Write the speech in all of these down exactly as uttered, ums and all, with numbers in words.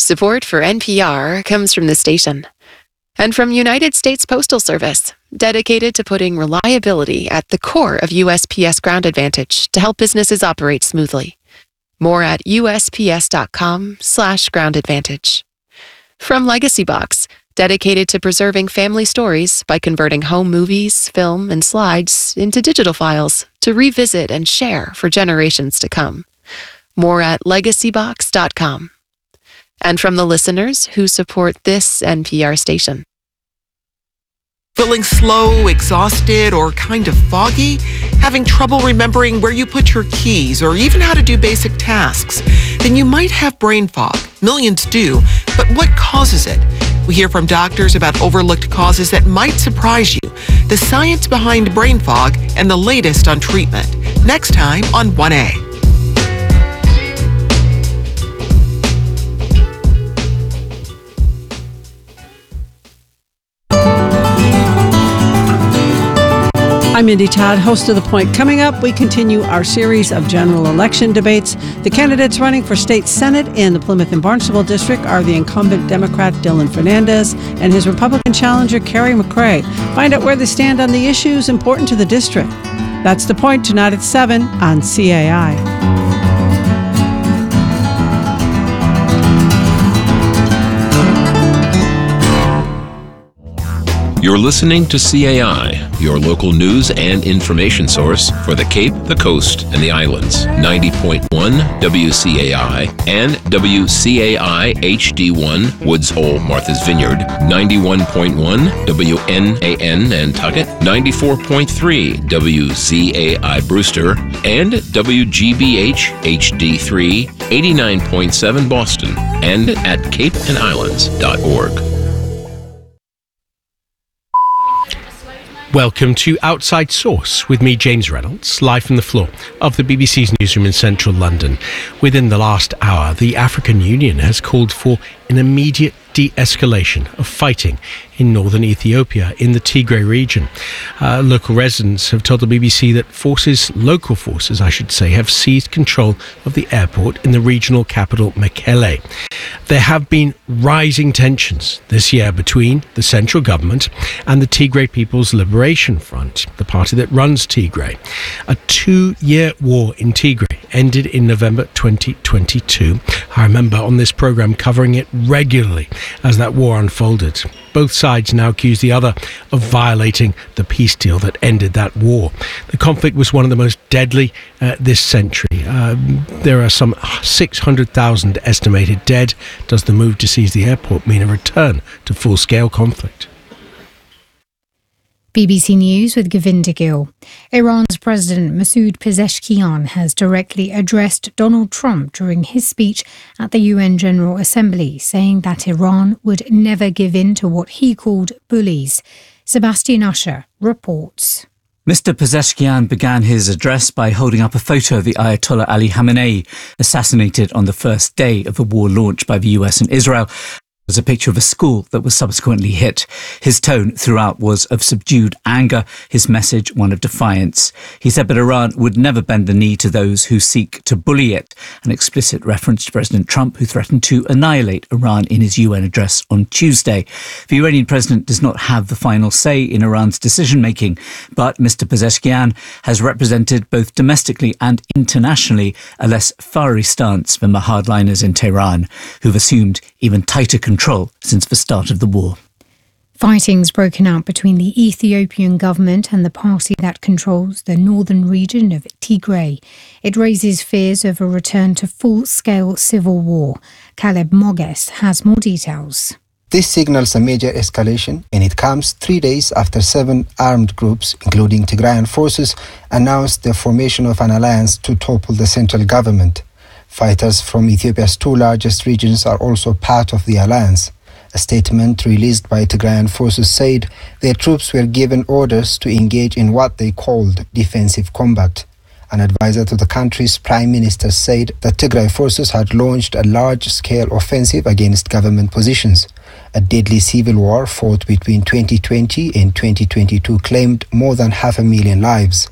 Support for N P R comes from the station and from United States Postal Service, dedicated to putting reliability at the core of U S P S Ground Advantage to help businesses operate smoothly. More at usps.com slash ground advantage. From Legacy Box, dedicated to preserving family stories by converting home movies, film, and slides into digital files to revisit and share for generations to come. More at legacy box dot com. And from the listeners who support this N P R station. Feeling slow, exhausted, or kind of foggy? Having trouble remembering where you put your keys or even how to do basic tasks? Then you might have brain fog. Millions do, but what causes it? We hear from doctors about overlooked causes that might surprise you, the science behind brain fog, and the latest on treatment. Next time on one A. I'm Mindy Todd, host of The Point. Coming up, we continue our series of general election debates. The candidates running for state senate in the Plymouth and Barnstable district are the incumbent Democrat Dylan Fernandez and his Republican challenger Kerry McRae. Find out where they stand on the issues important to the district. That's The Point tonight at seven on C A I. You're listening to C A I, your local news and information source for the Cape, the Coast, and the Islands. ninety point one W C A I and W C A I H D one, Woods Hole, Martha's Vineyard. ninety-one point one W N A N Nantucket. ninety-four point three W Z A I Brewster. And W G B H H D three, eighty-nine point seven Boston. And at cape and islands dot org. Welcome to Outside Source with me, James Reynolds, live from the floor of the B B C's newsroom in central London. Within the last hour, the African Union has called for an immediate de-escalation of fighting in northern Ethiopia in the Tigray region. Uh, local residents have told the B B C that forces, local forces I should say, have seized control of the airport in the regional capital Mekelle. There have been rising tensions this year between the central government and the Tigray People's Liberation Front, the party that runs Tigray. A two-year war in Tigray ended in November twenty twenty-two. I remember on this programme covering it regularly as that war unfolded. Both sides now accuse the other of violating the peace deal that ended that war. The conflict was one of the most deadly uh, this century. Uh, there are some six hundred thousand estimated dead. Does the move to seize the airport mean a return to full-scale conflict? B B C News with Govinda Gill. Iran's President Masoud Pezeshkian has directly addressed Donald Trump during his speech at the U N General Assembly, saying that Iran would never give in to what he called bullies. Sebastian Usher reports. Mister Pezeshkian began his address by holding up a photo of the Ayatollah Ali Khamenei, assassinated on the first day of the war launched by the U S and Israel. Was a picture of a school that was subsequently hit. His tone throughout was of subdued anger, his message one of defiance. He said that Iran would never bend the knee to those who seek to bully it, an explicit reference to President Trump, who threatened to annihilate Iran in his U N address on Tuesday. The Iranian president does not have the final say in Iran's decision-making, but Mister Pezeshkian has represented both domestically and internationally a less fiery stance than the hardliners in Tehran, who've assumed even tighter control control since the start of the war. Fighting's broken out between the Ethiopian government and the party that controls the northern region of Tigray. It raises fears of a return to full-scale civil war. Caleb Moges has more details. This signals a major escalation, and it comes three days after seven armed groups, including Tigrayan forces, announced the formation of an alliance to topple the central government. Fighters from Ethiopia's two largest regions are also part of the alliance. A statement released by Tigrayan forces said their troops were given orders to engage in what they called defensive combat. An advisor to the country's prime minister said that Tigray forces had launched a large-scale offensive against government positions. A deadly civil war fought between twenty twenty and twenty twenty-two claimed more than half a million lives.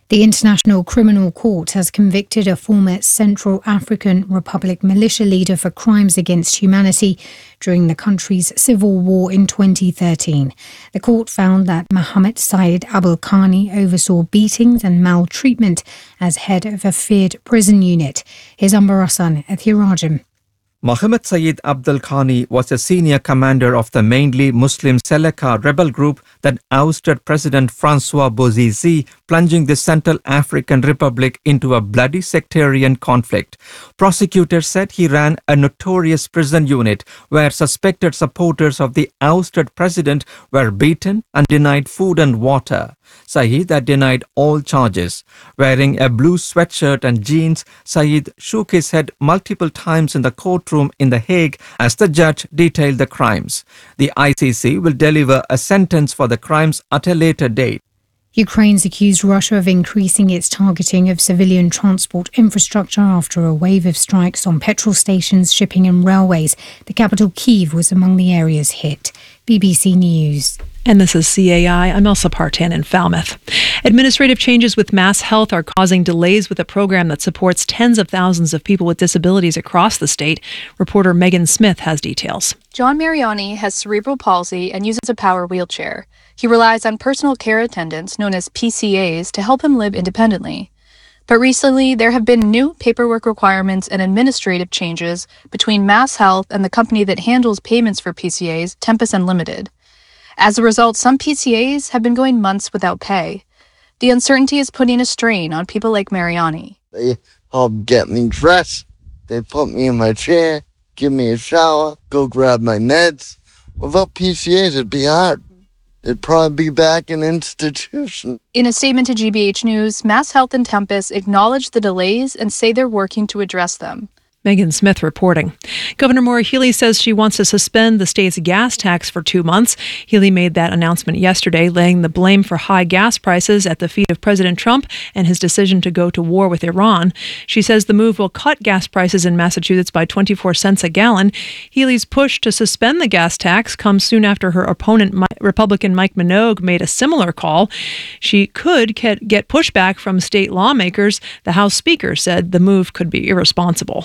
The International Criminal Court has convicted a former Central African Republic militia leader for crimes against humanity during the country's civil war in twenty thirteen. The court found that Mohammed Said Abdulkhani oversaw beatings and maltreatment as head of a feared prison unit. Here's Ambarasan Ethirajim. Mohammed Said Abdulkhani was a senior commander of the mainly Muslim Seleka rebel group that ousted President Francois Bozize, plunging the Central African Republic into a bloody sectarian conflict. Prosecutors said he ran a notorious prison unit where suspected supporters of the ousted president were beaten and denied food and water. Said had denied all charges. Wearing a blue sweatshirt and jeans, Said shook his head multiple times in the courtroom in The Hague as the judge detailed the crimes. The I C C will deliver a sentence for the crimes at a later date. Ukraine's accused Russia of increasing its targeting of civilian transport infrastructure after a wave of strikes on petrol stations, shipping and railways. The capital, Kyiv, was among the areas hit. B B C News. And this is C A I. I'm Elsa Partan in Falmouth. Administrative changes with Mass Health are causing delays with a program that supports tens of thousands of people with disabilities across the state. Reporter Megan Smith has details. John Mariani has cerebral palsy and uses a power wheelchair. He relies on personal care attendants, known as P C As, to help him live independently. But recently, there have been new paperwork requirements and administrative changes between Mass Health and the company that handles payments for P C As, Tempus Unlimited. As a result, some P C As have been going months without pay. The uncertainty is putting a strain on people like Mariani. They help get me dressed. They put me in my chair, give me a shower, go grab my meds. Without P C As, it'd be hard. It'd probably be back in institution. In a statement to G B H News, Mass Health and Tempus acknowledge the delays and say they're working to address them. Megan Smith reporting. Governor Maura Healey says she wants to suspend the state's gas tax for two months. Healey made that announcement yesterday, laying the blame for high gas prices at the feet of President Trump and his decision to go to war with Iran. She says the move will cut gas prices in Massachusetts by twenty-four cents a gallon. Healey's push to suspend the gas tax comes soon after her opponent, Republican Mike Minogue, made a similar call. She could get pushback from state lawmakers. The House Speaker said the move could be irresponsible.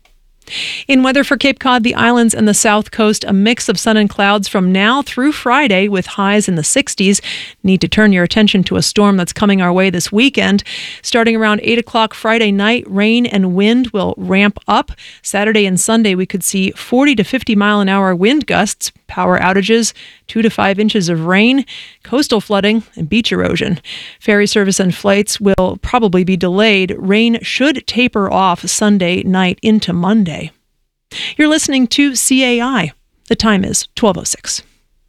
In weather for Cape Cod, the islands, and the south coast, a mix of sun and clouds from now through Friday with highs in the sixties. Need to turn your attention to a storm that's coming our way this weekend. Starting around eight o'clock Friday night, rain and wind will ramp up. Saturday and Sunday, we could see forty to fifty mile an hour wind gusts, power outages, two to five inches of rain, coastal flooding, and beach erosion. Ferry service and flights will probably be delayed. Rain should taper off Sunday night into Monday. You're listening to C A I. The time is twelve oh six.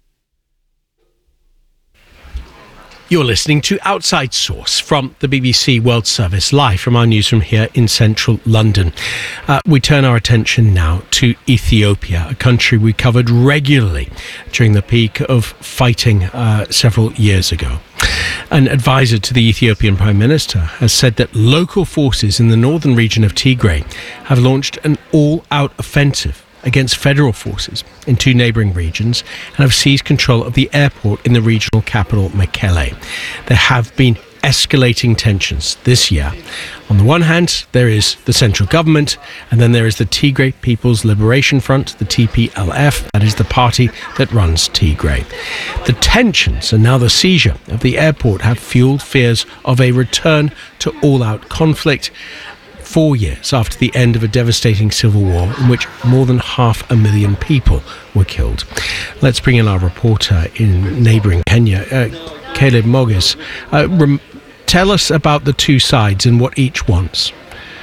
You're listening to Outside Source from the B B C World Service, live from our newsroom here in central London. Uh, we turn our attention now to Ethiopia, a country we covered regularly during the peak of fighting uh, several years ago. An advisor to the Ethiopian Prime Minister has said that local forces in the northern region of Tigray have launched an all-out offensive against federal forces in two neighbouring regions and have seized control of the airport in the regional capital, Mekelle. There have been escalating tensions this year. On the one hand, there is the central government, and then there is the Tigray People's Liberation Front, the T P L F, that is the party that runs Tigray. The tensions and now the seizure of the airport have fueled fears of a return to all-out conflict, four years after the end of a devastating civil war in which more than half a million people were killed. Let's bring in our reporter in neighbouring Kenya, uh, Caleb Mogis. Uh, rem- tell us about the two sides and what each wants.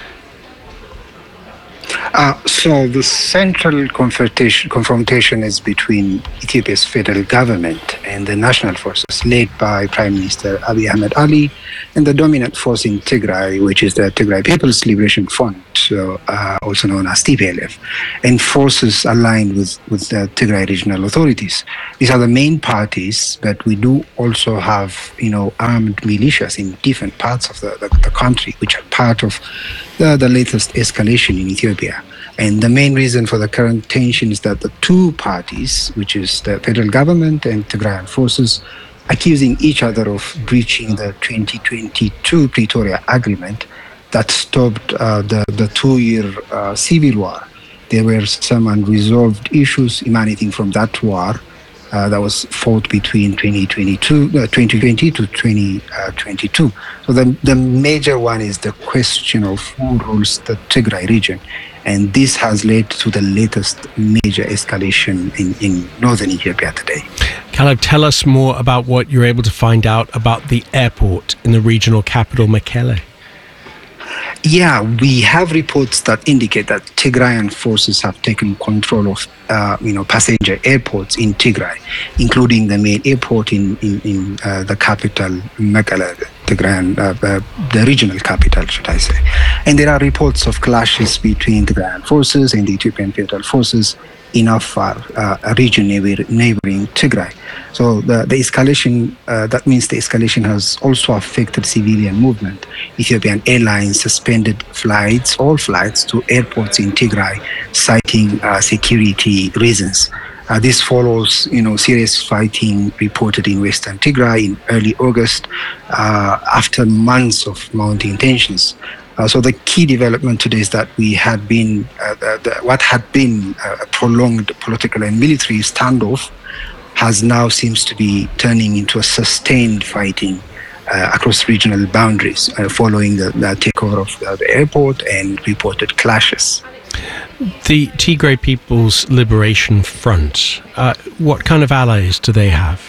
Uh, so the central confrontation, confrontation is between Ethiopia's federal government and the national forces led by Prime Minister Abiy Ahmed Ali and the dominant force in Tigray, which is the Tigray People's Liberation Front, so, uh, also known as T P L F, and forces aligned with, with the Tigray regional authorities. These are the main parties, but we do also have, you know, armed militias in different parts of the, the, the country, which are part of the, the latest escalation in Ethiopia. And the main reason for the current tension is that the two parties, which is the federal government and Tigrayan forces, accusing each other of breaching the twenty twenty-two Pretoria Agreement that stopped uh, the, the two-year uh, civil war. There were some unresolved issues emanating from that war uh, that was fought between twenty twenty-two, uh, twenty twenty to twenty twenty-two. So the, the major one is the question of who rules the Tigray region. And this has led to the latest major escalation in, in northern Ethiopia today. Caleb, tell us more about what you're able to find out about the airport in the regional capital, Mekelle. Yeah, we have reports that indicate that Tigrayan forces have taken control of, uh, you know, passenger airports in Tigray, including the main airport in in, in uh, the capital, Mekelle, Tigrayan, uh, uh, the regional capital, should I say? And there are reports of clashes between Tigrayan forces and the Ethiopian Federal Forces in Afar, uh, a region neighbor, neighboring Tigray. So the, the escalation, uh, that means the escalation has also affected civilian movement. Ethiopian Airlines suspended flights, all flights to airports in Tigray, citing uh, security reasons. Uh, this follows, you know, serious fighting reported in Western Tigray in early August, uh, after months of mounting tensions. Uh, so the key development today is that we had been, uh, the, the, what had been a prolonged political and military standoff has now seems to be turning into a sustained fighting uh, across regional boundaries uh, following the, the takeover of the, the airport and reported clashes. The Tigray People's Liberation Front, uh, what kind of allies do they have?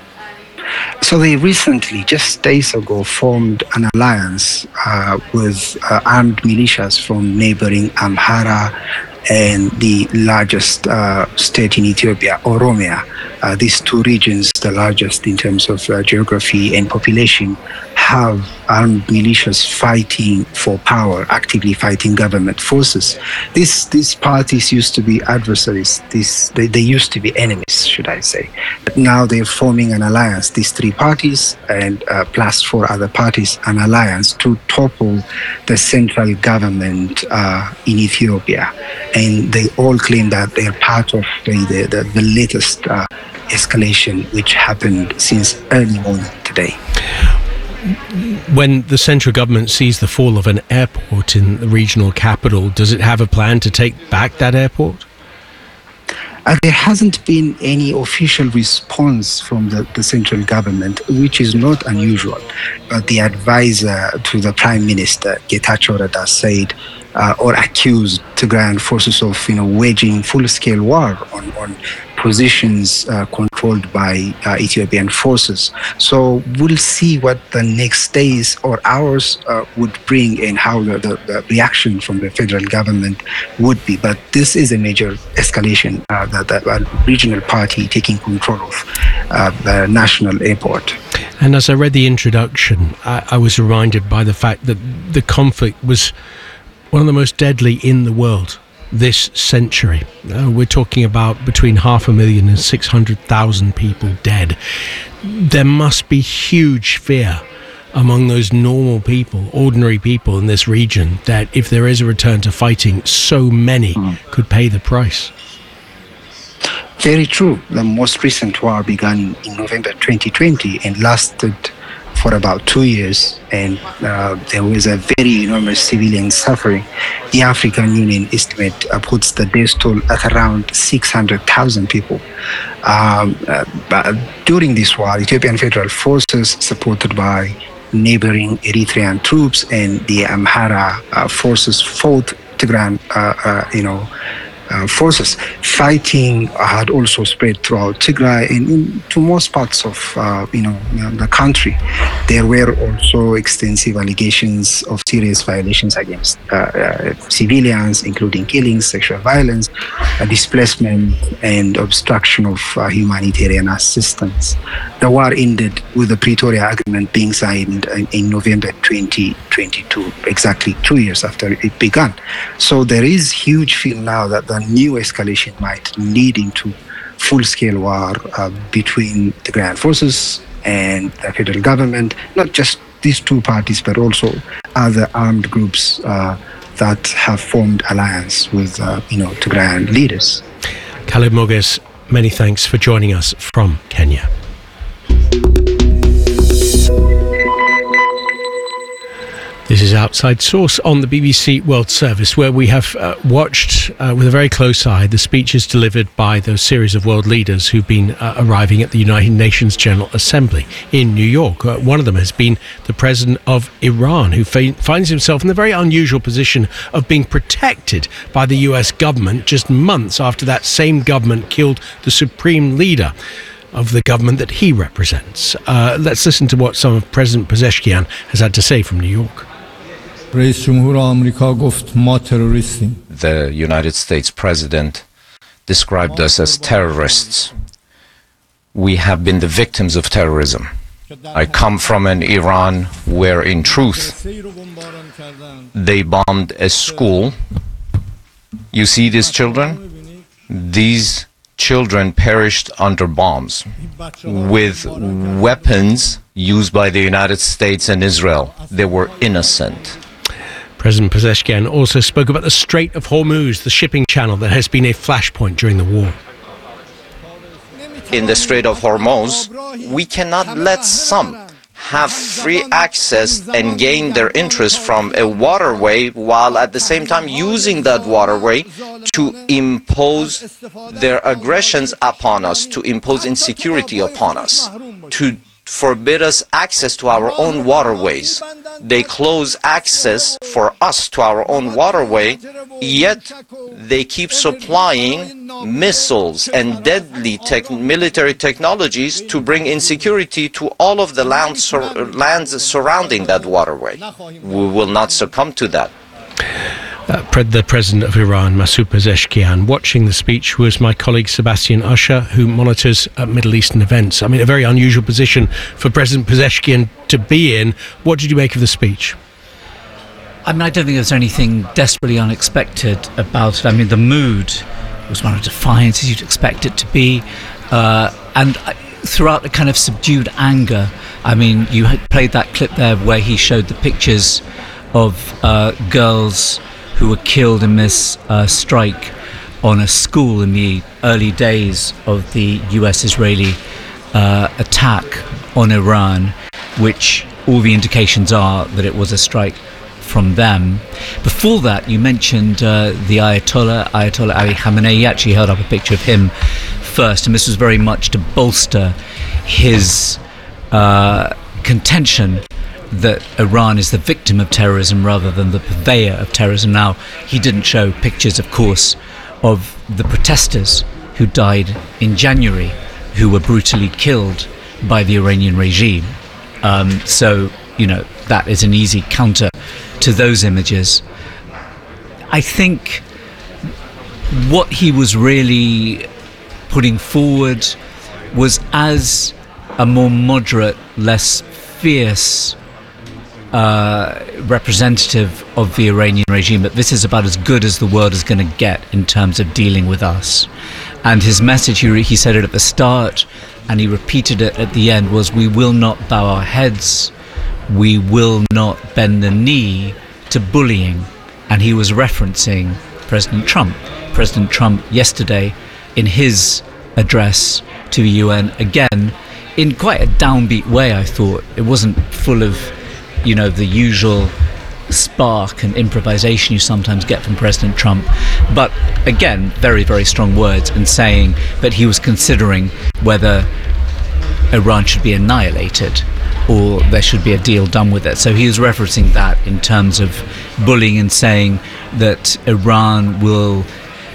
So they recently, just days ago, formed an alliance uh, with uh, armed militias from neighboring Amhara and the largest uh, state in Ethiopia, Oromia. Uh, these two regions, the largest in terms of uh, geography and population, have armed militias fighting for power, actively fighting government forces. These these parties used to be adversaries. This they, they used to be enemies, should I say? But now they're forming an alliance. These three parties and uh, plus four other parties, an alliance to topple the central government uh, in Ethiopia, and they all claim that they're part of the the, the, the latest uh, escalation, which happened since early morning today. When the central government sees the fall of an airport in the regional capital, does it have a plan to take back that airport? Uh, there hasn't been any official response from the, the central government, which is not unusual. But the advisor to the Prime Minister, Getachew Reda, said uh, or accused Tigrayan forces of, you know, waging full-scale war on, on positions uh, controlled by uh, Ethiopian forces. So we'll see what the next days or hours uh, would bring and how the, the, the reaction from the federal government would be. But this is a major escalation, uh, that the regional party taking control of uh, the national airport. And as I read the introduction, I, I was reminded by the fact that the conflict was one of the most deadly in the world this century. Uh, we're talking about between half a million and six hundred thousand people dead. There must be huge fear among those normal people, ordinary people in this region, that if there is a return to fighting, so many mm. could pay the price. Very true. The most recent war began in November twenty twenty and lasted for about two years, and uh, there was a very enormous civilian suffering. The African Union estimate uh, puts the death toll at around six hundred thousand people. Um, uh, but during this war, Ethiopian Federal Forces, supported by neighboring Eritrean troops and the Amhara uh, forces, fought Tigrayan, uh, uh, you know, Uh, forces. Fighting had also spread throughout Tigray and into most parts of uh, you know the country. There were also extensive allegations of serious violations against uh, uh, civilians, including killings, sexual violence, uh, displacement, and obstruction of uh, humanitarian assistance. The war ended with the Pretoria Agreement being signed in, in November twenty twenty-two, exactly two years after it began. So there is huge fear now that the new escalation might lead into full-scale war uh, between the Tigrayan forces and the federal government, not just these two parties, but also other armed groups uh, that have formed alliance with, uh, you know, Tigrayan leaders. Caleb Moges, many thanks for joining us from Kenya. is Outside Source on the B B C World Service, where we have uh, watched uh, with a very close eye the speeches delivered by those series of world leaders who've been uh, arriving at the United Nations General Assembly in New York. Uh, one of them has been the president of Iran, who fa- finds himself in the very unusual position of being protected by the U S government just months after that same government killed the supreme leader of the government that he represents. Uh, let's listen to what some of President Pezeshkian has had to say from New York. The United States President described us as terrorists. We have been the victims of terrorism. I come from an Iran where, in truth, they bombed a school. You see these children? These children perished under bombs with weapons used by the United States and Israel. They were innocent. President Pezeshkian also spoke about the Strait of Hormuz, the shipping channel that has been a flashpoint during the war. In the Strait of Hormuz, we cannot let some have free access and gain their interest from a waterway while at the same time using that waterway to impose their aggressions upon us, to impose insecurity upon us, to forbid us access to our own waterways. They close access for us to our own waterway, yet they keep supplying missiles and deadly tech- military technologies to bring insecurity to all of the land sur- lands surrounding that waterway. We will not succumb to that. Uh, pre- the president of Iran, Masoud Pezeshkian. Watching the speech was my colleague Sebastian Usher, who monitors uh, Middle Eastern events. I mean, a very unusual position for President Pezeshkian to be in. What did you make of the speech? I mean, I don't think there's anything desperately unexpected about it. I mean, the mood was one of defiance, as you'd expect it to be. Uh, and I, throughout the kind of subdued anger, I mean, you had played that clip there where he showed the pictures of uh, girls who were killed in this uh, strike on a school in the early days of the U S-Israeli uh, attack on Iran, which all the indications are that it was a strike from them. Before that, you mentioned uh, the Ayatollah, Ayatollah Ali Khamenei. He actually held up a picture of him first, and this was very much to bolster his uh, contention that Iran is the victim of terrorism rather than the purveyor of terrorism. Now, he didn't show pictures, of course, of the protesters who died in January, who were brutally killed by the Iranian regime. Um, so, you know, that is an easy counter to those images. I think what he was really putting forward was as a more moderate, less fierce Uh, representative of the Iranian regime, that this is about as good as the world is going to get in terms of dealing with us. And his message, he, he said it at the start and he repeated it at the end, was we will not bow our heads, we will not bend the knee to bullying. And he was referencing President Trump. President Trump yesterday in his address to the U N, again in quite a downbeat way. I thought it wasn't full of, you know, the usual spark and improvisation you sometimes get from President Trump, but again, very, very strong words, and saying that he was considering whether Iran should be annihilated or there should be a deal done with it. So he was referencing that in terms of bullying and saying that Iran will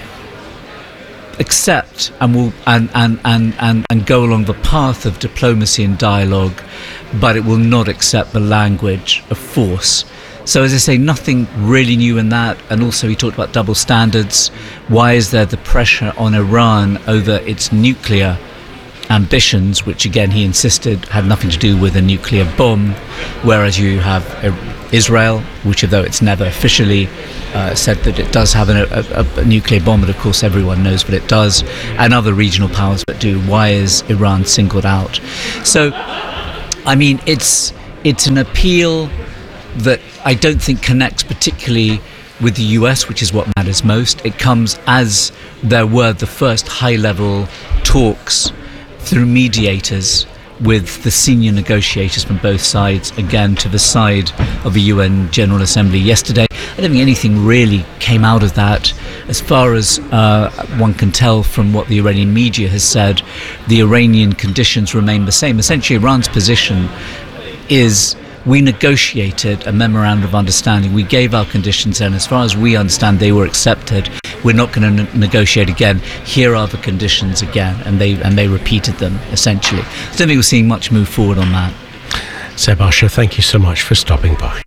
accept and will and and, and, and and go along the path of diplomacy and dialogue, but it will not accept the language of force. So, as I say, nothing really new in that. And also he talked about double standards. Why is there the pressure on Iran over its nuclear ambitions, which again he insisted had nothing to do with a nuclear bomb, whereas you have Israel, which although it's never officially uh, said that it does have a, a, a nuclear bomb, but of course everyone knows that it does, and other regional powers that do. Why is Iran singled out? So, I mean, it's it's an appeal that I don't think connects particularly with the U S, which is what matters most. It comes as there were the first high-level talks through mediators with the senior negotiators from both sides again to the side of the U N General Assembly yesterday. I don't think anything really came out of that. As far as uh, one can tell from what the Iranian media has said, the Iranian conditions remain the same. Essentially, Iran's position is we negotiated a memorandum of understanding. We gave our conditions, and as far as we understand, they were accepted. We're not going to ne- negotiate again. Here are the conditions again, and they and they repeated them essentially. I don't think we're seeing much move forward on that. Seb Usher, thank you so much for stopping by.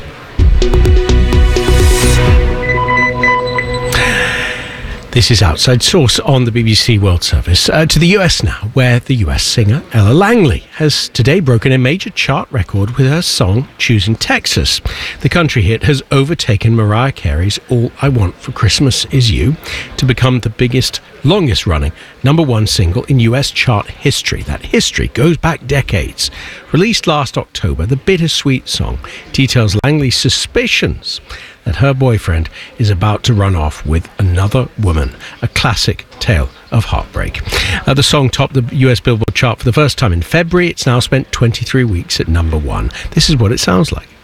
This is Outside Source on the B B C World Service. Uh, to the U S now, where the U S singer Ella Langley has today broken a major chart record with her song Choosing Texas. The country hit has overtaken Mariah Carey's All I Want for Christmas Is You to become the biggest, longest running number one single in U S chart history. That history goes back decades. Released last October, the bittersweet song details Langley's suspicions that her boyfriend is about to run off with another woman, a classic tale of heartbreak. Uh, the song topped the U S Billboard chart for the first time in February. It's now spent twenty-three weeks at number one. This is what it sounds like.